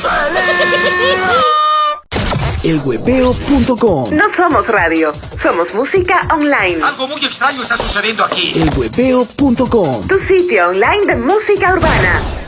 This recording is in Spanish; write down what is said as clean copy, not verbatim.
Elwebeo.com. No somos radio, somos música online. Algo muy extraño está sucediendo aquí. Elwebeo.com. Tu sitio online de música urbana.